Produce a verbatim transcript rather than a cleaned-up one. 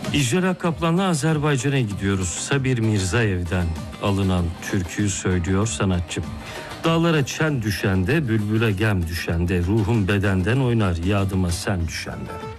İcra Kaplan'la Azerbaycan'a gidiyoruz. Sabir Mirzayev'den alınan türküyü söylüyor sanatçı. Dağlara çen düşende, bülbüle gem düşende, ruhum bedenden oynar, yadıma sen düşende.